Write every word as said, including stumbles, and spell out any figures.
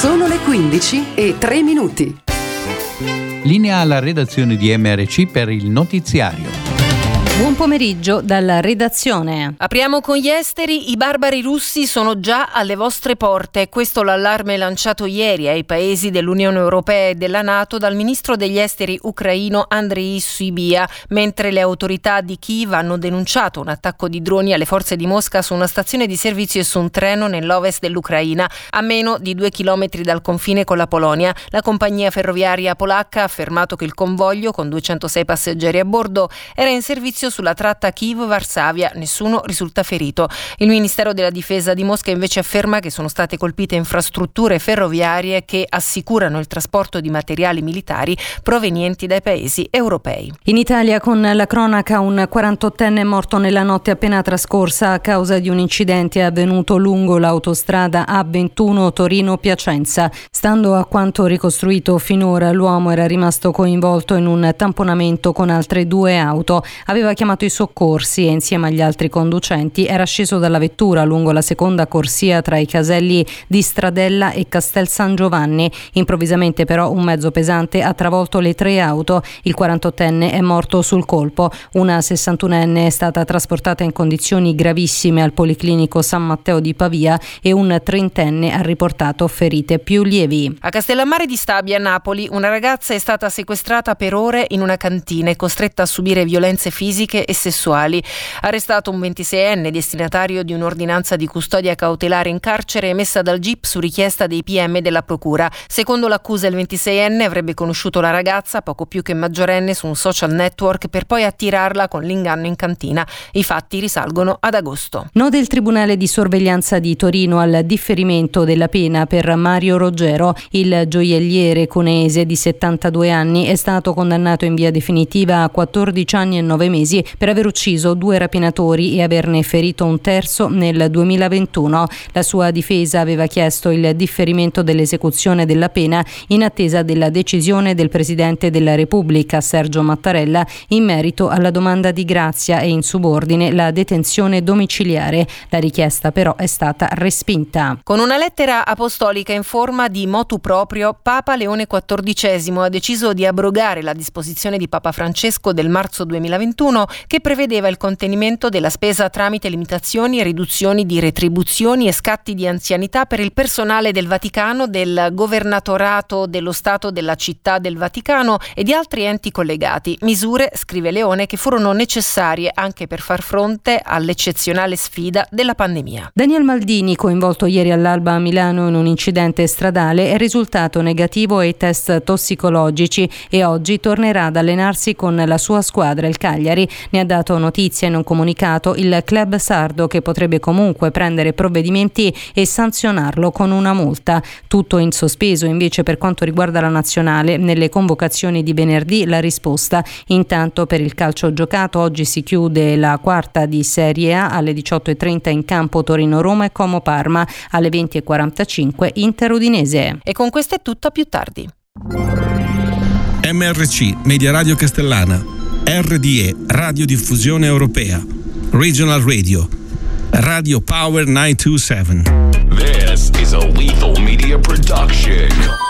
Sono le quindici e tre minuti. Linea alla redazione di M R C per il notiziario. Buon pomeriggio dalla redazione. Apriamo con gli esteri. I barbari russi sono già alle vostre porte. Questo l'allarme lanciato ieri ai paesi dell'Unione Europea e della NATO dal ministro degli esteri ucraino Andrii Sybiha, mentre le autorità di Kiev hanno denunciato un attacco di droni alle forze di Mosca su una stazione di servizio e su un treno nell'ovest dell'Ucraina, a meno di due chilometri dal confine con la Polonia. La compagnia ferroviaria polacca ha affermato che il convoglio, con duecentosei passeggeri a bordo, era in servizio sulla tratta Kiev-Varsavia. Nessuno risulta ferito. Il Ministero della Difesa di Mosca invece afferma che sono state colpite infrastrutture ferroviarie che assicurano il trasporto di materiali militari provenienti dai paesi europei. In Italia, con la cronaca, un quarantottenne è morto nella notte appena trascorsa a causa di un incidente avvenuto lungo l'autostrada A ventuno Torino-Piacenza. Stando a quanto ricostruito finora, l'uomo era rimasto coinvolto in un tamponamento con altre due auto. Aveva chiamato i soccorsi e insieme agli altri conducenti era sceso dalla vettura lungo la seconda corsia tra i caselli di Stradella e Castel San Giovanni. Improvvisamente però un mezzo pesante ha travolto le tre auto. Il quarantottenne è morto sul colpo. Una sessantunenne è stata trasportata in condizioni gravissime al Policlinico San Matteo di Pavia e un trentenne ha riportato ferite più lievi. A Castellammare di Stabia, a Napoli, una ragazza è stata sequestrata per ore in una cantina e costretta a subire violenze fisiche e sessuali. Arrestato un ventiseienne destinatario di un'ordinanza di custodia cautelare in carcere emessa dal G I P su richiesta dei P M della procura. Secondo l'accusa, il ventiseienne avrebbe conosciuto la ragazza, poco più che maggiorenne, su un social network per poi attirarla con l'inganno in cantina. I fatti risalgono ad agosto. No del Tribunale di sorveglianza di Torino al differimento della pena per Mario Roggero. Il gioielliere cuneese di settantadue anni è stato condannato in via definitiva a quattordici anni e nove mesi per aver ucciso due rapinatori e averne ferito un terzo nel duemilaventuno. La sua difesa aveva chiesto il differimento dell'esecuzione della pena in attesa della decisione del Presidente della Repubblica, Sergio Mattarella, in merito alla domanda di grazia e in subordine la detenzione domiciliare. La richiesta però è stata respinta. Con una lettera apostolica in forma di motu proprio, Papa Leone quattordicesimo ha deciso di abrogare la disposizione di Papa Francesco del marzo duemilaventuno che prevedeva il contenimento della spesa tramite limitazioni e riduzioni di retribuzioni e scatti di anzianità per il personale del Vaticano, del Governatorato dello Stato della Città del Vaticano e di altri enti collegati. Misure, scrive Leone, che furono necessarie anche per far fronte all'eccezionale sfida della pandemia. Daniel Maldini, coinvolto ieri all'alba a Milano in un incidente stradale, è risultato negativo ai test tossicologici e oggi tornerà ad allenarsi con la sua squadra, il Cagliari. Ne ha dato notizia in un comunicato il club sardo, che potrebbe comunque prendere provvedimenti e sanzionarlo con una multa. Tutto in sospeso invece per quanto riguarda la nazionale. Nelle convocazioni di venerdì la risposta. Intanto per il calcio giocato oggi si chiude la quarta di Serie A alle diciotto e trenta in campo Torino-Roma e Como-Parma, alle venti e quarantacinque Inter-Udinese. E con questo è tutto, a più tardi. M R C Media Radio Castellana, R D E Radiodiffusione Europea, Regional Radio, Radio Power nine two seven. This is a Lethal Media production.